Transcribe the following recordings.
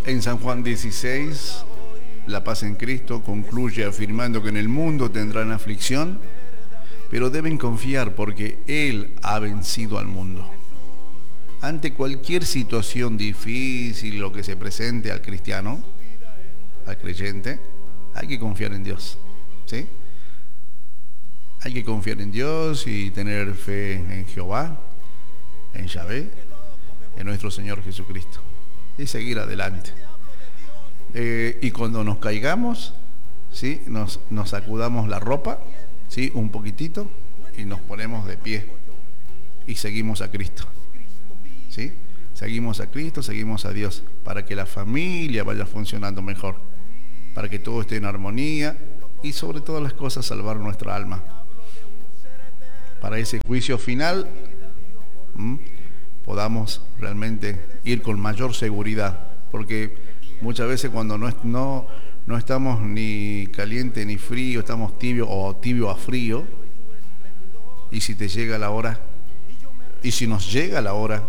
En San Juan 16, la paz en Cristo concluye afirmando que en el mundo tendrán aflicción, pero deben confiar porque Él ha vencido al mundo. Ante cualquier situación difícil, lo que se presente al cristiano, al creyente, hay que confiar en Dios, ¿sí? Hay que confiar en Dios y tener fe en Jehová, en Yahvé, en nuestro Señor Jesucristo, y seguir adelante. Y cuando nos caigamos, ¿sí? Nos sacudamos la ropa, ¿sí? Un poquitito, y nos ponemos de pie y seguimos a Cristo, ¿sí? Seguimos a Cristo, seguimos a Dios, para que la familia vaya funcionando mejor, para que todo esté en armonía y sobre todas las cosas salvar nuestra alma. Para ese juicio final podamos realmente ir con mayor seguridad, porque muchas veces cuando no estamos ni caliente ni frío, estamos tibio o tibio a frío, y si te llega la hora, y si nos llega la hora,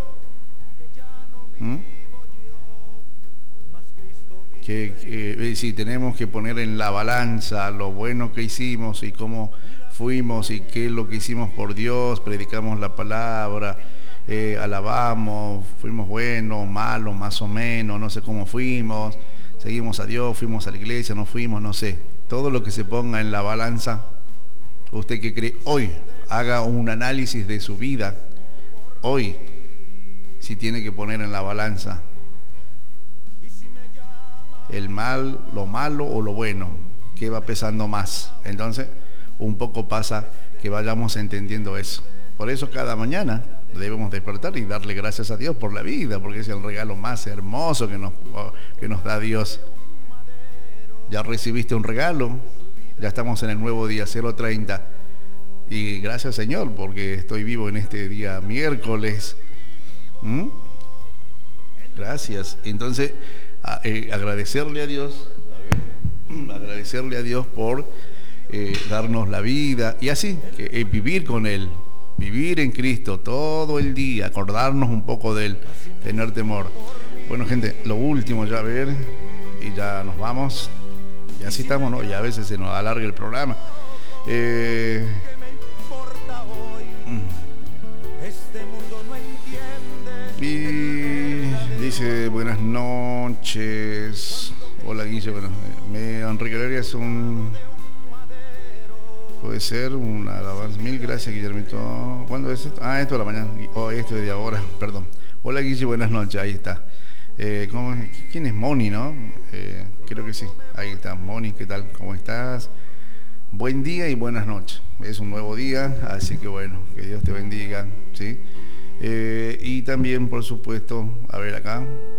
si tenemos que poner en la balanza lo bueno que hicimos y cómo fuimos y qué es lo que hicimos por Dios, predicamos la palabra, alabamos, fuimos buenos, malos, más o menos, no sé cómo fuimos, seguimos a Dios, fuimos a la iglesia, no fuimos, no sé. Todo lo que se ponga en la balanza, usted que cree, hoy haga un análisis de su vida, hoy, si tiene que poner en la balanza el mal, lo malo o lo bueno, ¿qué va pesando más? Entonces, un poco pasa que vayamos entendiendo eso. Por eso cada mañana debemos despertar y darle gracias a Dios por la vida, porque es el regalo más hermoso que nos da Dios. Ya recibiste un regalo, ya estamos en el nuevo día 030 y gracias Señor porque estoy vivo en este día miércoles. Gracias. Entonces agradecerle a Dios por darnos la vida y así vivir con Él, vivir en Cristo todo el día, acordarnos un poco de Él, tener temor. Bueno gente, lo último ya a ver y ya nos vamos, y así estamos, ¿no? Y a veces se nos alarga el programa. Y dice buenas noches, hola Guille, bueno, Enrique Leria es puede ser una alabanza. Mil gracias, Guillermito. ¿Cuándo es esto? Esto de la mañana. Esto de ahora, perdón. Hola, Guille, buenas noches. Ahí está. ¿Quién es Moni, no? Creo que sí. Ahí está. Moni, ¿qué tal? ¿Cómo estás? Buen día y buenas noches. Es un nuevo día, así que bueno, que Dios te bendiga, ¿sí? Y también, por supuesto, a ver acá.